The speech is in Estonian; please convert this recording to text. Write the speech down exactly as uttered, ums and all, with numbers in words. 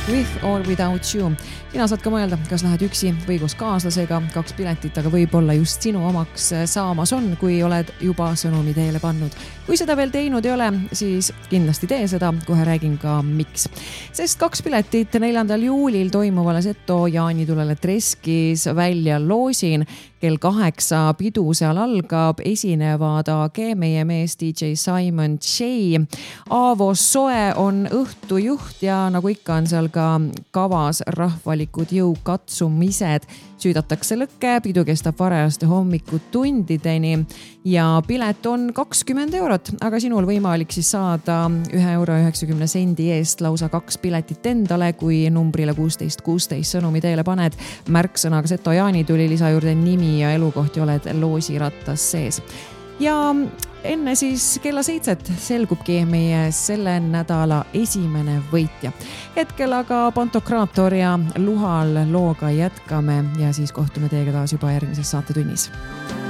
With or without you. Sina saad ka mõelda, kas lähed üksi või koos kaaslasega, kaks piletit, aga võib-olla just sinu omaks saamas on, kui oled juba sõnumi teele pannud. Kui seda veel teinud ei ole, siis kindlasti tee seda, kohe räägin ka miks. Sest kaks piletit neljandal juulil toimuvale Seto jaanitulele Treskis välja loosin. Kell kaheksa pidu seal algab, esinevad A G, meie mees D J Simon J. Aavo Soe on õhtujuht ja nagu ikka on seal ka kavas rahvalikud jõukatsumised. Süüdatakse lõkke, pidu kestab varajaste hommikutundideni ja pilet on kakskümmend eurot, aga sinul võimalik siis saada üks euro üheksakümne sendi eest lausa kaks piletit endale, kui numbrile kuusteist kuusteist sõnumi teele paned märksõnaga Seto jaanituli, lisa juurde nimi ja elukoht ja oled loosirattas sees. Ja enne siis kella seitset selgubki meie selle nädala esimene võitja. Hetkel aga Pantokraator ja Luhal looga jätkame ja siis kohtume teiega taas juba järgmises saatetunnis.